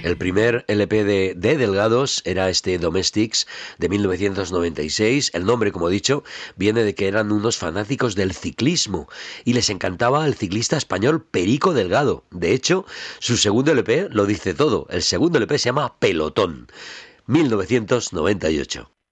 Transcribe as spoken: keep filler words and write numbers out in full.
El primer L P de, de Delgados era este Domestics de mil novecientos noventa y seis. El nombre, como he dicho, viene de que eran unos fanáticos del ciclismo y les encantaba el ciclista español Perico Delgado. De hecho, su segundo L P lo dice todo. El segundo L P se llama Pelotón, mil novecientos noventa y ocho.